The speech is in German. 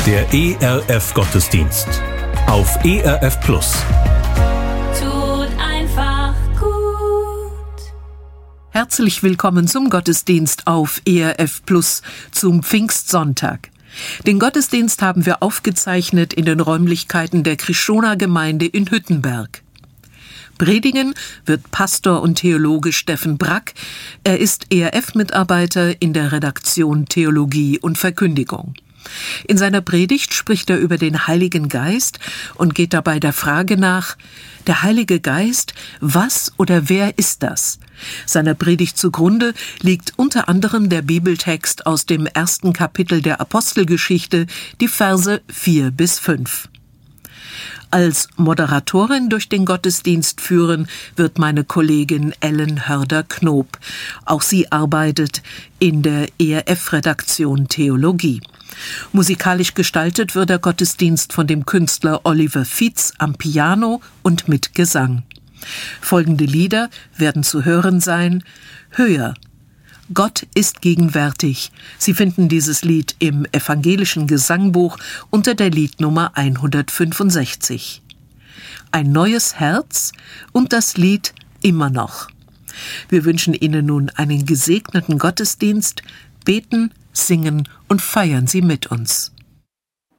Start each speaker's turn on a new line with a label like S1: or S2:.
S1: Der ERF-Gottesdienst auf ERF Plus.
S2: Tut einfach gut.
S3: Herzlich willkommen zum Gottesdienst auf ERF Plus zum Pfingstsonntag. Den Gottesdienst haben wir aufgezeichnet in den Räumlichkeiten der Krishona-Gemeinde in Hüttenberg. Predigen wird Pastor und Theologe Steffen Brack. Er ist ERF-Mitarbeiter in der Redaktion Theologie und Verkündigung. In seiner Predigt spricht er über den Heiligen Geist und geht dabei der Frage nach: Der Heilige Geist, was oder wer ist das? Seiner Predigt zugrunde liegt unter anderem der Bibeltext aus dem 1. Kapitel der Apostelgeschichte, die Verse 4-5. Als Moderatorin durch den Gottesdienst führen wird meine Kollegin Ellen Hörder-Knob. Auch sie arbeitet in der ERF-Redaktion Theologie. Musikalisch gestaltet wird der Gottesdienst von dem Künstler Oliver Fietz am Piano und mit Gesang. Folgende Lieder werden zu hören sein: Höher, Gott ist gegenwärtig. Sie finden dieses Lied im evangelischen Gesangbuch unter der Liednummer 165. Ein neues Herz und das Lied Immer noch. Wir wünschen Ihnen nun einen gesegneten Gottesdienst, beten, singen und feiern Sie mit uns.